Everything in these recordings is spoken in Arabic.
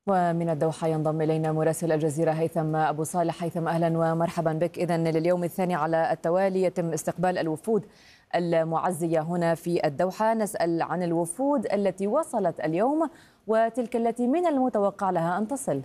ومن الدوحة ينضم إلينا مراسل الجزيرة هيثم أبو صالح. هيثم، أهلا ومرحبا بك. إذن لليوم الثاني على التوالي يتم استقبال الوفود المعزية هنا في الدوحة. نسأل عن الوفود التي وصلت اليوم وتلك التي من المتوقع لها أن تصل.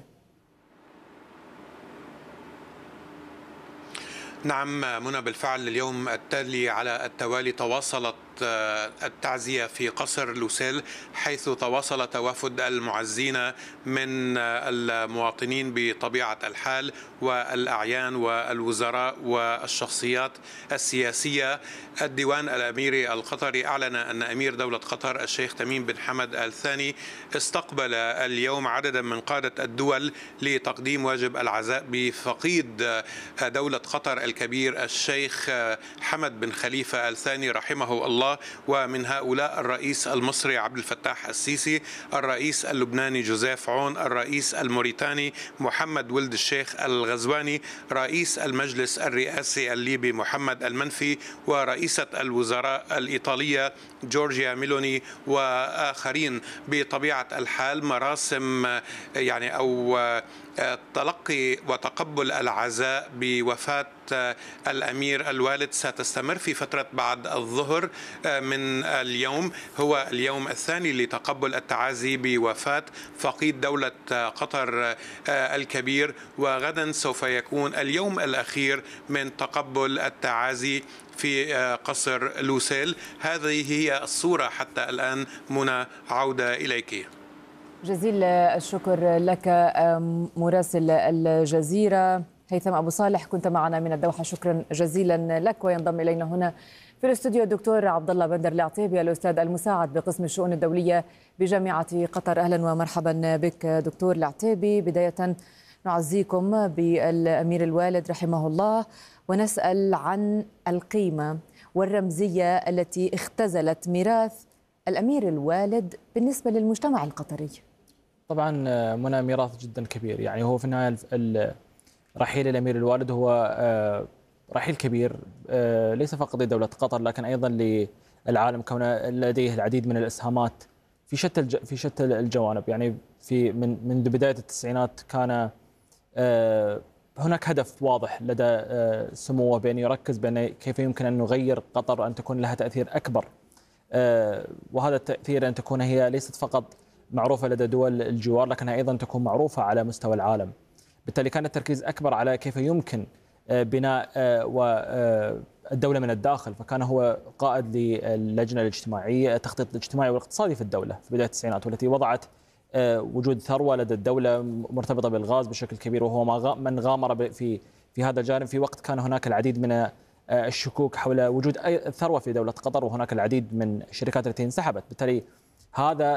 نعم منى، بالفعل اليوم التالي على التوالي تواصلت التعزية في قصر لوسيل، حيث تواصل توافد المعزين من المواطنين بطبيعة الحال والأعيان والوزراء والشخصيات السياسية. الديوان الأميري القطري أعلن أن أمير دولة قطر الشيخ تميم بن حمد آل ثاني استقبل اليوم عددا من قادة الدول لتقديم واجب العزاء بفقيد دولة قطر الكبير الشيخ حمد بن خليفة آل ثاني رحمه الله، ومن هؤلاء الرئيس المصري عبد الفتاح السيسي، الرئيس اللبناني جوزيف عون، الرئيس الموريتاني محمد ولد الشيخ الغزواني، رئيس المجلس الرئاسي الليبي محمد المنفي، ورئيسة الوزراء الإيطالية جورجيا ميلوني وآخرين. بطبيعة الحال مراسم أو تلقي وتقبل العزاء بوفاة الأمير الوالد ستستمر في فترة بعد الظهر من اليوم. هو اليوم الثاني لتقبل التعازي بوفاة فقيد دولة قطر الكبير، وغدا سوف يكون اليوم الأخير من تقبل التعازي في قصر لوسيل. هذه هي الصورة حتى الآن. منى، عودة إليك. جزيل الشكر لك مراسل الجزيرة هيثم أبو صالح، كنت معنا من الدوحة. شكرا جزيلا لك. وينضم إلينا هنا في الاستوديو الدكتور عبد الله بندر العتيبي، الأستاذ المساعد بقسم الشؤون الدولية بجامعة قطر. أهلا ومرحبا بك دكتور العتيبي. بداية نعزيكم بالأمير الوالد رحمه الله، ونسأل عن القيمة والرمزية التي اختزلت ميراث الأمير الوالد بالنسبة للمجتمع القطري. طبعا منى، ميراث جدا كبير. يعني هو في النهاية رحيل الأمير الوالد هو رحيل كبير، ليس فقط لدولة قطر لكن أيضا للعالم، كونه لديه العديد من الإسهامات في شتى الجوانب. يعني منذ بداية التسعينات كان هناك هدف واضح لدى سموه بأن يركز بأن كيف يمكن أن نغير قطر، أن تكون لها تأثير أكبر، وهذا التأثير أن تكون هي ليست فقط معروفة لدى دول الجوار لكنها أيضا تكون معروفة على مستوى العالم. بالتالي كان التركيز أكبر على كيف يمكن بناء الدولة من الداخل. فكان هو قائد للجنة الاجتماعية، التخطيط الاجتماعي والاقتصادي في الدولة في بداية التسعينات، والتي وضعت وجود ثروة لدى الدولة مرتبطة بالغاز بشكل كبير، وهو من غامر في هذا الجانب في وقت كان هناك العديد من الشكوك حول وجود الثروة في دولة قطر، وهناك العديد من الشركات التي انسحبت. بالتالي هذا